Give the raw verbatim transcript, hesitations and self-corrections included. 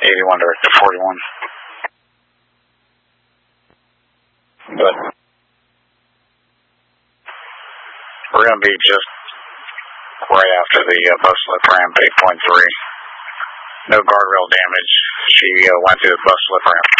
eighty-one director forty-one. But we're going to be just right after the uh, bus slip ramp, eight point three. No guardrail damage. She uh, went through the bus slip ramp.